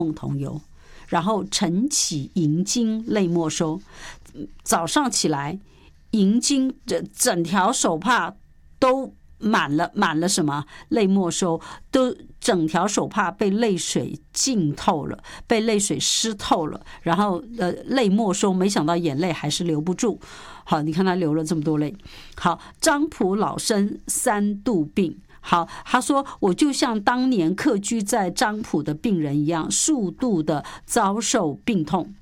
共同游，然后晨起迎经泪莫收。早上起来，迎经整条手帕都满了什么？泪莫收，都整条手帕被泪水浸透了，被泪水湿透了，然后泪莫收，没想到眼泪还是留不住。好，你看他流了这么多泪。好，张仆老身3度病。好，他说我就像当年客居在张浦的病人一样，数度的遭受病痛。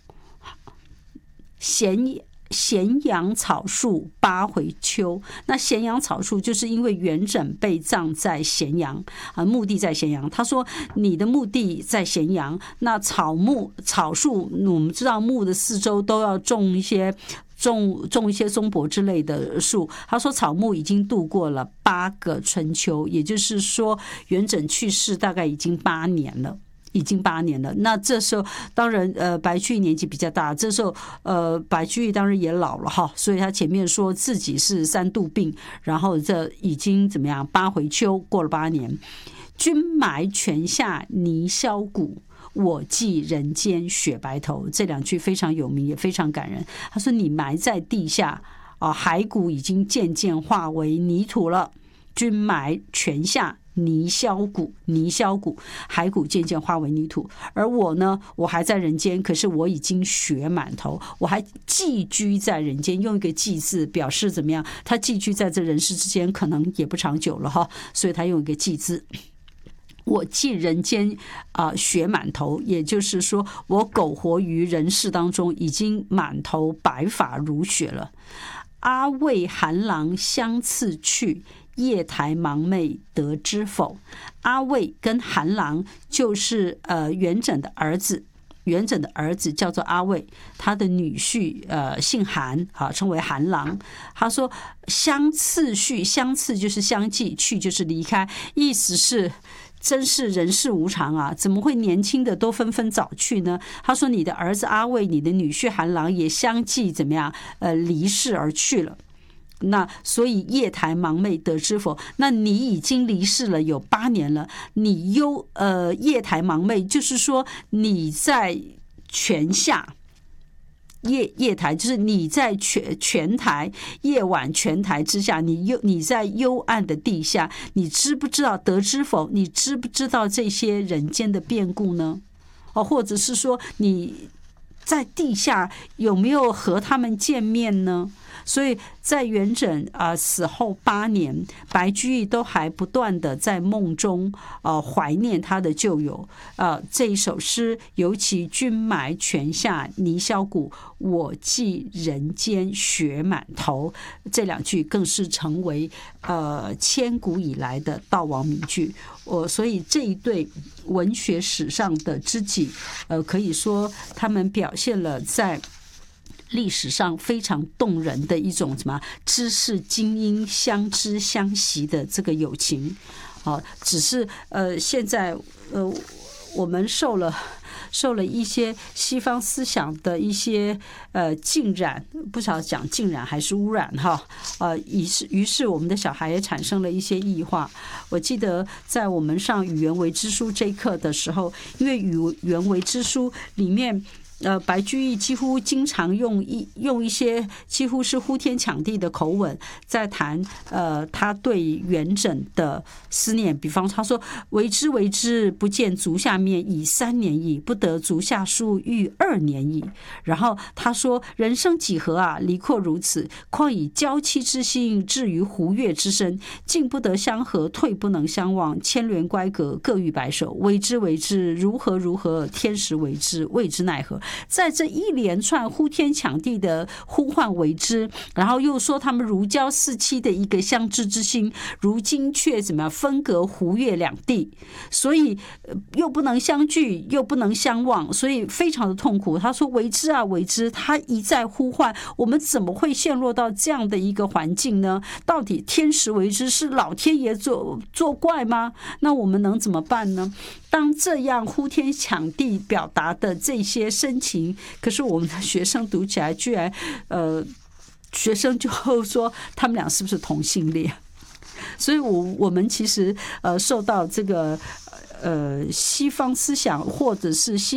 咸阳草树8回秋，那咸阳草树就是因为元稹被葬在咸阳啊，墓地在咸阳。他说你的墓地在咸阳，那草树，我们知道墓的四周都要种一些松柏之类的树。他说草木已经度过了8个春秋，也就是说元稹去世大概已经8年了。那这时候当然白居易年纪比较大，这时候白居易当然也老了哈，所以他前面说自己是3度病，然后这已经怎么样8回秋，过了8年。君埋泉下泥销骨，我寄人间雪白头。这2句非常有名，也非常感人。他说你埋在地下骸骨已经渐渐化为泥土了。君埋泉下泥销骨，骸骨渐渐化为泥土。而我呢，我还在人间，可是我已经雪满头，我还寄居在人间，用一个寄字表示怎么样？他寄居在这人世之间，可能也不长久了哈，所以他用一个寄字。我寄人间雪满头，也就是说我苟活于人世当中，已经满头白发如雪了。阿魏韩郎相次去，夜台盲妹得知否？阿魏跟韩郎就是元稹的儿子。元稹的儿子叫做阿魏，他的女婿姓韩称为韩郎。他说相次去，相次就是相继，去就是离开，意思是真是人世无常啊，怎么会年轻的都纷纷早去呢？他说你的儿子阿魏，你的女婿韩郎也相继怎么样离世而去了。那所以夜台盲妹得知否？那你已经离世了有8年了，你夜台盲妹，就是说你在泉下。夜台就是你在泉台，夜晚泉台之下，你在幽暗的地下，你知不知道得知否？你知不知道这些人间的变故呢？或者是说你在地下有没有和他们见面呢？所以在元稹死后8年，白居易都还不断的在梦中怀念他的旧友。这一首诗，尤其君埋泉下泥销骨，我寄人间雪满头，这2句更是成为千古以来的悼亡名句。所以这一对文学史上的知己，可以说他们表现了在历史上非常动人的一种什么知识精英相知相惜的这个友情。只是现在我们受了一些西方思想的一些浸染，不晓得讲浸染还是污染哈，于是我们的小孩也产生了一些异化。我记得在我们上语言为之书这一课的时候，因为语言为之书里面白居易几乎经常用一些几乎是呼天抢地的口吻在谈他对元稹的思念。比方他说为之不见足下面已3年矣，不得足下书欲2年矣。然后他说人生几何啊，离阔如此，况以娇妻之心至于胡越之身，进不得相合，退不能相忘，牵连乖隔，各欲白首。为之如何，天时为之，谓之奈何。在这一连串呼天抢地的呼唤为之，然后又说他们如胶似漆的一个相知之心，如今却怎么样分隔胡越2地，所以又不能相聚，又不能相忘，所以非常的痛苦。他说为之，他一再呼唤，我们怎么会陷落到这样的一个环境呢？到底天时为之，是老天爷作怪吗？那我们能怎么办呢？当这样呼天抢地表达的这些深情，可是我们的学生读起来居然学生就说他们俩是不是同性恋？所以我们其实受到这个西方思想或者是西